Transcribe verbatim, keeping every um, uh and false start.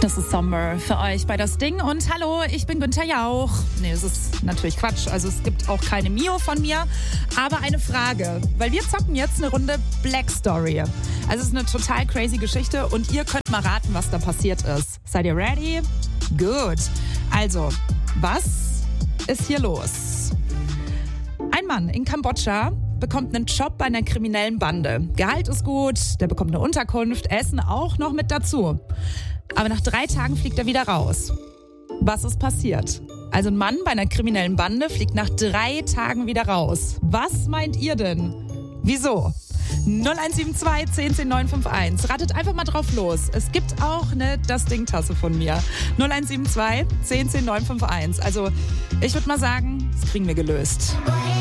Das ist Sommer für euch bei Das Ding. Und hallo, ich bin Günther Jauch. Nee, das ist natürlich Quatsch. Also es gibt auch keine Mio von mir. Aber eine Frage, weil wir zocken jetzt eine Runde Black Story. Also es ist eine total crazy Geschichte und ihr könnt mal raten, was da passiert ist. Seid ihr ready? Gut. Also, was ist hier los? Ein Mann in Kambodscha bekommt einen Job bei einer kriminellen Bande. Gehalt ist gut, der bekommt eine Unterkunft, Essen auch noch mit dazu. Aber nach drei Tagen fliegt er wieder raus. Was ist passiert? Also ein Mann bei einer kriminellen Bande fliegt nach drei Tagen wieder raus. Was meint ihr denn? Wieso? null eins sieben zwei, zehn zehn, neun fünf eins. Ratet einfach mal drauf los. Es gibt auch eine Das-Ding-Tasse von mir. null eins sieben zwei, zehn zehn, neun fünf eins. Also ich würde mal sagen, das kriegen wir gelöst.